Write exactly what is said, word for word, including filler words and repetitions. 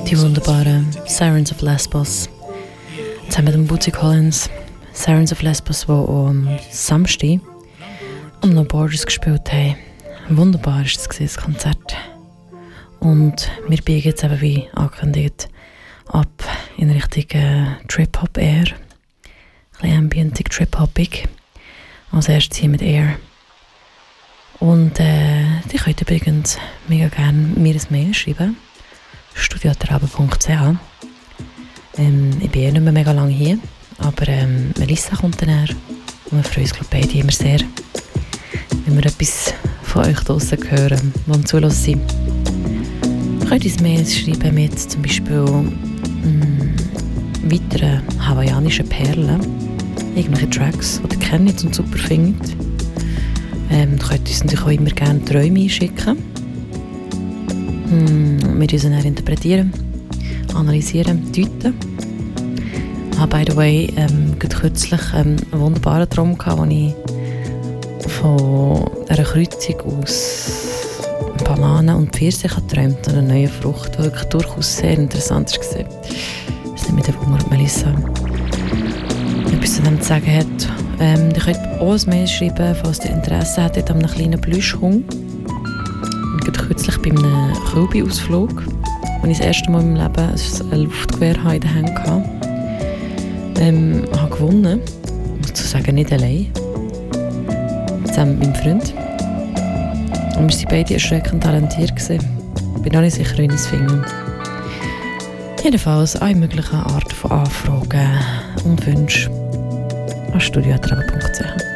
Die wunderbaren Sirens of Lesbos. Zusammen mit dem Bootsy Collins. Sirens of Lesbos, die am Samstag am No Borders gespielt haben. Wunderbar war das, das Konzert. Und wir biegen jetzt eben, wie angekündigt, ab in Richtung äh, Trip-Hop Air. Ein bisschen ambientig, Trip-Hoppig. Als erstes hier mit Air. Und äh, die könnt übrigens mega gerne mir ein Mail schreiben. studio at rabe punkt c h. Ähm, ich bin eh nicht mehr mega lange hier, aber ähm, Melissa kommt dann her. Und wir freuen uns, glaube ich, beide immer sehr, wenn wir etwas von euch draussen hören, die am Zuhören sind. Ihr könnt uns Mails schreiben mit zum Beispiel mh, weiteren hawaiianischen Perlen, irgendwelche Tracks, die ihr kennt und super findet. Ähm, ihr könnt uns natürlich auch immer gerne Träume einschicken. Hm, wir müssen dann interpretieren, analysieren, deuten. Ich habe, by the way, ähm, kürzlich ähm, einen wunderbaren Traum gehabt, wo ich von einer Kreuzung aus Bananen und Pfirsich geträumt habe, eine neue Frucht, die wirklich durchaus sehr interessant war. Das nimmt mich der Wunder, ob Melissa etwas zu dem zu sagen hat. Ähm, ihr könnt auch ein Mail schreiben, falls ihr Interesse habt an einem kleinen Plüschhund. Ich war kürzlich bei einem Kälbi-Ausflug, wo ich das erste Mal in meinem Leben ein Luftgewehr in den Händen hatte. Ähm, ich habe gewonnen, ich muss sagen, nicht allein. Zusammen mit meinem Freund. Und wir waren beide erschreckend talentiert. Ich bin auch nicht sicher, wie ich es finde. Jedenfalls alle möglichen Arten von Anfragen und Wünschen an studio at rabe punkt c h.